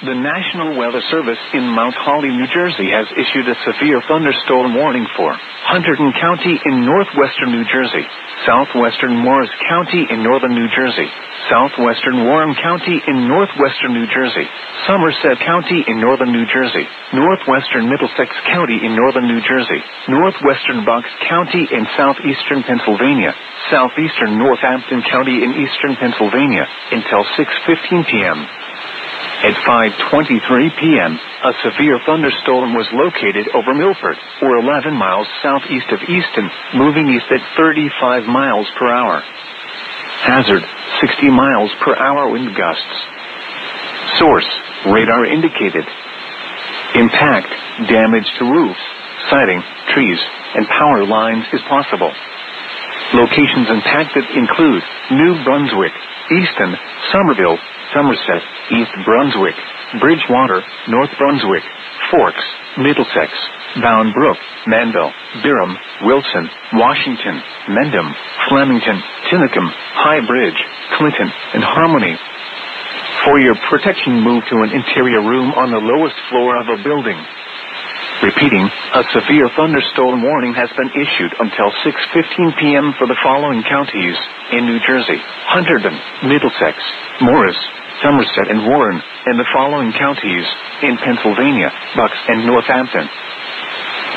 The National Weather Service in Mount Holly, New Jersey has issued a severe thunderstorm warning for Hunterdon County in northwestern New Jersey, southwestern Morris County in northern New Jersey, southwestern Warren County in northwestern New Jersey, Somerset County in northern New Jersey, northwestern Middlesex County in northern New Jersey, northwestern Bucks County in southeastern Pennsylvania, southeastern Northampton County in eastern Pennsylvania, until 6:15 p.m. At 5:23 p.m., a severe thunderstorm was located over Milford, or 11 miles southeast of Easton, moving east at 35 miles per hour. Hazard, 60 miles per hour wind gusts. Source, radar indicated. Impact, damage to roofs, siding, trees, and power lines is possible. Locations impacted include New Brunswick, Easton, Somerville, Somerset, East Brunswick, Bridgewater, North Brunswick, Forks, Middlesex, Bound Brook, Manville, Byram, Wilson, Washington, Mendham, Flemington, Tinicum, High Bridge, Clinton, and Harmony. For your protection, move to an interior room on the lowest floor of a building. Repeating, a severe thunderstorm warning has been issued until 6:15 p.m. for the following counties in New Jersey: Hunterdon, Middlesex, Morris, Somerset, and Warren, and the following counties in Pennsylvania: Bucks and Northampton.